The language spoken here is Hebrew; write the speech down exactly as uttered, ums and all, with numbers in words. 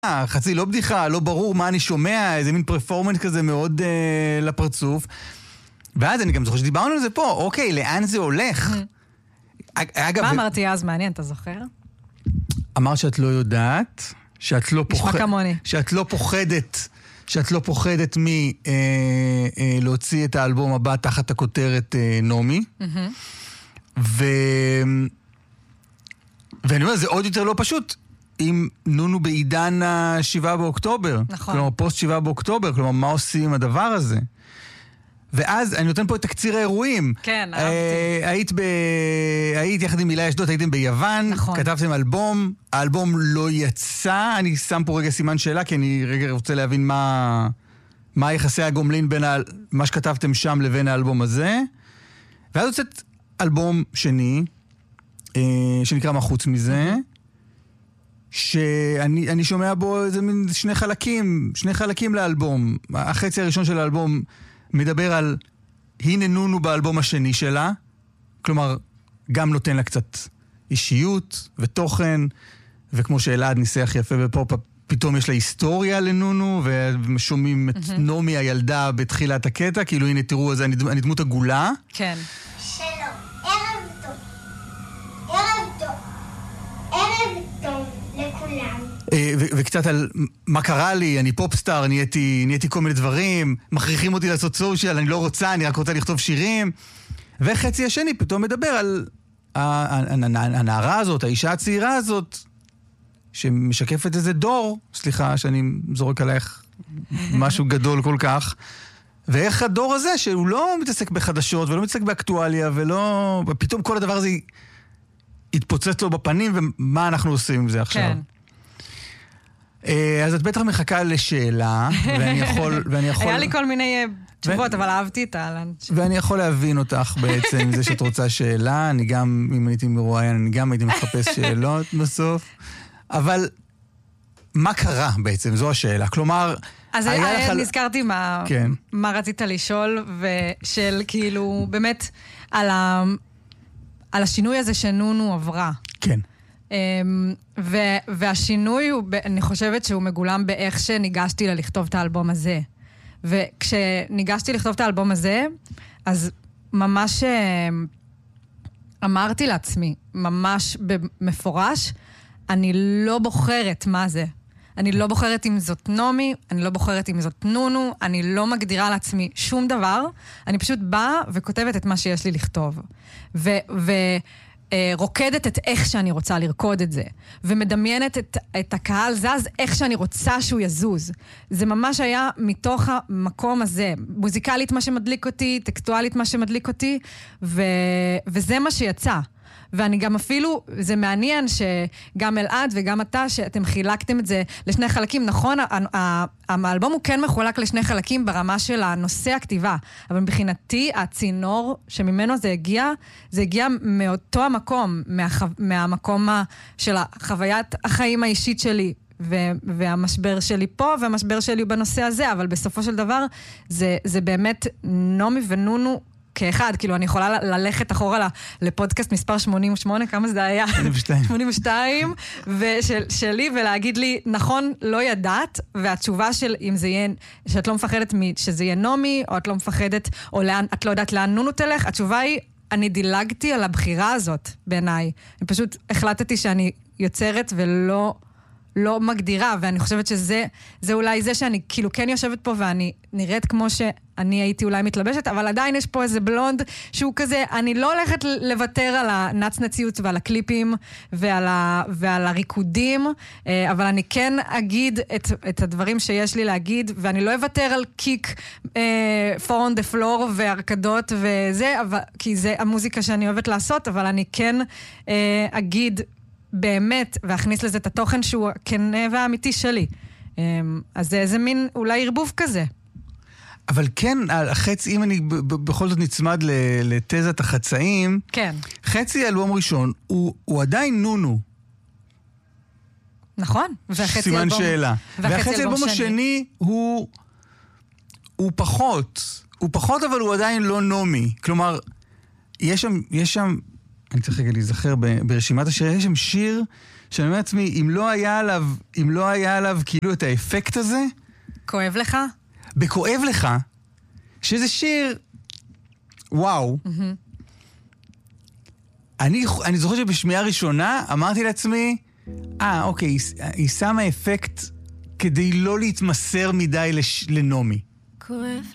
חצי לא בדיחה, לא ברור מה אני שומע, איזה מין פרפורמנס כזה מאוד אה, לפרצוף. ואז אני גם זוכר שדיברנו על זה פה, אוקיי, לאן זה הולך? אגב, מה אמרתי אז? מעניין, אתה זוכר? אמרת שאת לא יודעת, שאת לא נשמע כמוני. שאת לא פוחדת, שאת לא פוחדת מ אה, אה, להוציא את האלבום הבא תחת הכותרת אה, נומי. ו... ואני אומר, זה עוד יותר לא פשוט. אם נונו בעידן השבעה באוקטובר. נכון. כלומר, פוסט שבעה באוקטובר. כלומר, מה עושים עם הדבר הזה? ואז אני נותן פה את תקציר האירועים. כן, אהבתי. היית, ב... היית יחד עם מילה אשדוד, הייתם ביוון. נכון. כתבתם אלבום. האלבום לא יצא. אני שם פה רגע סימן שאלה, כי אני רגע רוצה להבין מה, מה יחסי הגומלין בין ה... מה שכתבתם שם לבין האלבום הזה. ואז יוצאת אלבום שני, שנקרא מה חוץ מזה. שאני אני שומע בו איזה מין שני חלקים, שני חלקים לאלבום. החצי הראשון של האלבום מדבר על הנה נונו באלבום השני שלה, כלומר, גם נותן לה קצת אישיות ותוכן, וכמו שאלעד ניסח יפה בפופ, פתאום יש לה היסטוריה לנונו, ושומעים את נומי הילדה בתחילת הקטע, כאילו הנה תראו, אז אני דמות עגולה. כן. שלום, ערב טוב. ערב טוב. ערב טוב. לכולם. וקצת על מה קרה לי, אני פופסטאר, נהייתי, נהייתי כל מיני דברים, מכריחים אותי לעשות סושיאל, אני לא רוצה, אני רק רוצה לכתוב שירים. וחצי השני פתאום מדבר על הנערה הזאת, האישה הצעירה הזאת, שמשקפת איזה דור, סליחה שאני זורק עלייך משהו גדול כל כך, ואיך הדור הזה, שהוא לא מתעסק בחדשות, ולא מתעסק באקטואליה, ולא... ופתאום כל הדבר הזה התפוצץ לו בפנים, ומה אנחנו עושים עם זה עכשיו. כן. אז את בטח מחכה לשאלה, ואני יכול... ואני יכול... היה לי כל מיני תשובות, אבל אהבתי את האלן. ואני יכול להבין אותך בעצם, עם זה שאת רוצה שאלה, אני גם, אם הייתי מרואיין, אני גם הייתי מחפש שאלות בסוף. אבל מה קרה בעצם? זו השאלה. כלומר... אז נזכרתי מה, כן. מה רצית לשאול, ושל כאילו, באמת, על ה... על השינוי הזה שנונו עברה. כן. ו- והשינוי, הוא, אני חושבת שהוא מגולם באיך שניגשתי לה לכתוב את האלבום הזה. וכשניגשתי לכתוב את האלבום הזה, אז ממש אמרתי לעצמי, ממש במפורש, אני לא בוחרת מה זה. אני לא בוחרת אם זאת נומי, אני לא בוחרת אם זאת נונו, אני לא מגדירה לעצמי שום דבר, אני פשוט באה וכותבת את מה שיש לי לכתוב. ו... ו רוקדת את איך שאני רוצה לרקוד את זה, ומדמיינת את, את הקהל זז איך שאני רוצה שהוא יזוז. זה ממש היה מתוך המקום הזה, מוזיקלית מה שמדליק אותי, טקסטואלית מה שמדליק אותי, ו, וזה מה שיצא. ואני גם אפילו, זה מעניין שגם אלעד וגם אתה, שאתם חילקתם את זה לשני חלקים. נכון, האלבום הוא כן מחולק לשני חלקים ברמה של הנושא הכתיבה, אבל מבחינתי הצינור שממנו זה הגיע, זה הגיע מאותו המקום, מהחו... מהמקום של חוויית החיים האישית שלי, ו- והמשבר שלי פה, והמשבר שלי בנושא הזה, אבל בסופו של דבר, זה, זה באמת נומי ונונו, כאחד, כאילו אני יכולה ללכת אחורה לפודקאסט מספר שמונים ושמונה, כמה זה היה? שמונים ושתיים. שמונים ושתיים, ושלי, ולהגיד לי, נכון, לא ידעת, והתשובה של אם זה יהיה, שאת לא מפחדת שזה יהיה נומי, או את לא מפחדת, או לאן, את לא יודעת לאן נונו תלך, התשובה היא, אני דילגתי על הבחירה הזאת בעיניי. אני פשוט החלטתי שאני יוצרת ולא... לא מגדירה, ואני חושבת שזה זה אולי זה שאני כאילו כן יושבת פה ואני נראית כמו שאני הייתי אולי מתלבשת, אבל עדיין יש פה איזה בלונד שהוא כזה, אני לא הולכת לוותר על הנצנציות ועל הקליפים ועל, ה, ועל הריקודים, אבל אני כן אגיד את, את הדברים שיש לי להגיד, ואני לא אוותר על קיק פור און דה פלור והרקדות וזה, אבל, כי זה המוזיקה שאני אוהבת לעשות, אבל אני כן אגיד באמת, והכניס לזה את התוכן שהוא הכן והאמיתי שלי. אז זה איזה מין אולי ערבוב כזה. אבל כן, החץ, אם אני בכל זאת נצמד לתזת החצאים, כן. חצי אלבום ראשון, הוא, הוא עדיין נונו. נכון. סימן שאלה. והחצי אלבום השני הוא, הוא פחות. הוא פחות, אבל הוא עדיין לא נומי. כלומר, יש שם, יש שם, אני צריך רגע להיזכר ברשימת השירים, יש שם שיר שאני אומר לעצמי, אם לא היה עליו, אם לא היה עליו כאילו את האפקט הזה, כואב לך? בכואב לך, שזה שיר, וואו. אני, אני זוכר שבשמיעה ראשונה אמרתי לעצמי, אה, אוקיי, היא, היא שמה אפקט כדי לא להתמסר מדי לש, לנומי. כואב